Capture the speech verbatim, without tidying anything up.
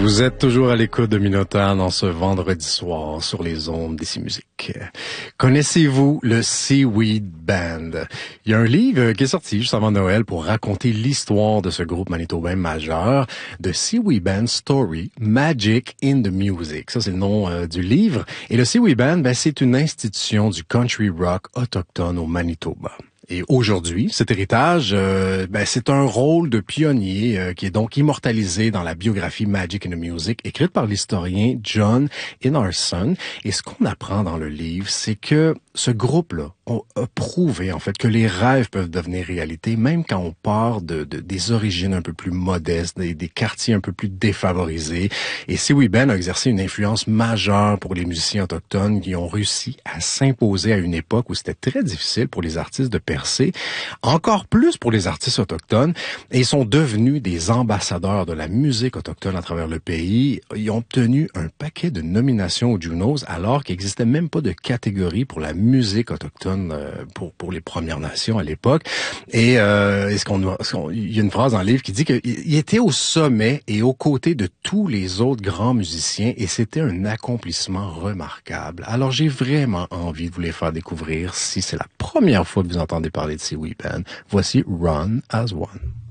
Vous êtes toujours à l'écoute de Minotaur dans ce vendredi soir sur les ondes d'Ici Musique. Connaissez-vous le Seaweed Band? Il y a un livre qui est sorti juste avant Noël pour raconter l'histoire de ce groupe manitobain majeur, The Seaweed Band Story, Magic in the Music. Ça, c'est le nom euh, du livre. Et le Seaweed Band, ben, c'est une institution du country rock autochtone au Manitoba. Et aujourd'hui, cet héritage, euh, ben, c'est un rôle de pionnier euh, qui est donc immortalisé dans la biographie Magic in the Music, écrite par l'historien John Inarson. Et ce qu'on apprend dans le livre, c'est que ce groupe-là a prouvé en fait que les rêves peuvent devenir réalité, même quand on part de, de des origines un peu plus modestes, des, des quartiers un peu plus défavorisés. Et Seaweed Band a exercé une influence majeure pour les musiciens autochtones qui ont réussi à s'imposer à une époque où c'était très difficile pour les artistes de percer, encore plus pour les artistes autochtones, et ils sont devenus des ambassadeurs de la musique autochtone à travers le pays. Ils ont obtenu un paquet de nominations aux Junos alors qu'il n'existait même pas de catégorie pour la musique autochtone pour pour les Premières Nations à l'époque. Et euh, est-ce qu'on, est-ce qu'on il y a une phrase dans le livre qui dit qu'il était au sommet et aux côtés de tous les autres grands musiciens, et c'était un accomplissement remarquable. Alors j'ai vraiment envie de vous les faire découvrir si c'est la première fois que vous entendez parler de Seaweed Band. Voici Run as One.